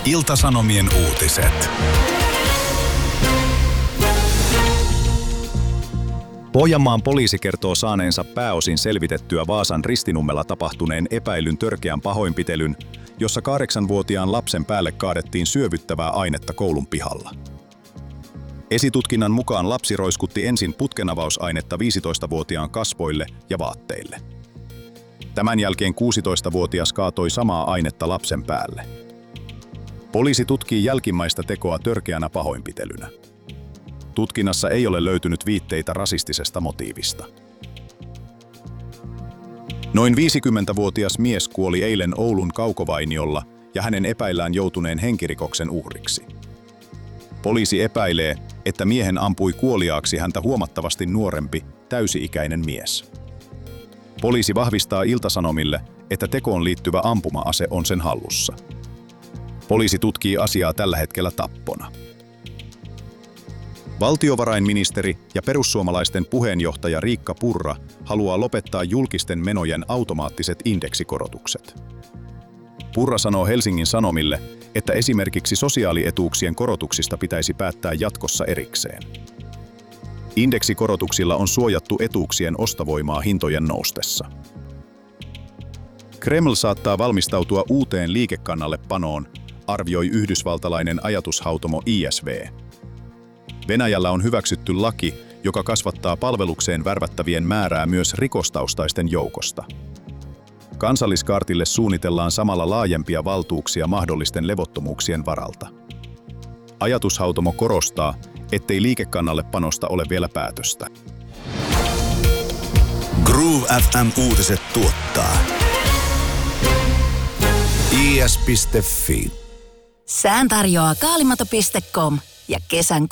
Ilta-Sanomien uutiset. Pohjanmaan poliisi kertoo saaneensa pääosin selvitettyä Vaasan Ristinummella tapahtuneen epäilyn törkeän pahoinpitelyn, jossa 8-vuotiaan lapsen päälle kaadettiin syövyttävää ainetta koulun pihalla. Esitutkinnan mukaan lapsi roiskutti ensin putkenavausainetta 15-vuotiaan kasvoille ja vaatteille. Tämän jälkeen 16-vuotias kaatoi samaa ainetta lapsen päälle. Poliisi tutkii jälkimmäistä tekoa törkeänä pahoinpitelynä. Tutkinnassa ei ole löytynyt viitteitä rasistisesta motiivista. Noin 50-vuotias mies kuoli eilen Oulun Kaukovainiolla ja hänen epäillään joutuneen henkirikoksen uhriksi. Poliisi epäilee, että miehen ampui kuoliaaksi häntä huomattavasti nuorempi, täysi-ikäinen mies. Poliisi vahvistaa Ilta-Sanomille, että tekoon liittyvä ampuma-ase on sen hallussa. Poliisi tutkii asiaa tällä hetkellä tappona. Valtiovarainministeri ja perussuomalaisten puheenjohtaja Riikka Purra haluaa lopettaa julkisten menojen automaattiset indeksikorotukset. Purra sanoo Helsingin Sanomille, että esimerkiksi sosiaalietuuksien korotuksista pitäisi päättää jatkossa erikseen. Indeksikorotuksilla on suojattu etuuksien ostovoimaa hintojen noustessa. Kreml saattaa valmistautua uuteen liikekannallepanoon, arvioi yhdysvaltalainen ajatushautomo ISV. Venäjällä on hyväksytty laki, joka kasvattaa palvelukseen värvättävien määrää myös rikostaustaisten joukosta. Kansalliskaartille suunnitellaan samalla laajempia valtuuksia mahdollisten levottomuuksien varalta. Ajatushautomo korostaa, ettei liikekannallepanosta ole vielä päätöstä. Groove FM uutiset tuottaa is.fi. Sään tarjoaa kaalimato.com ja kesän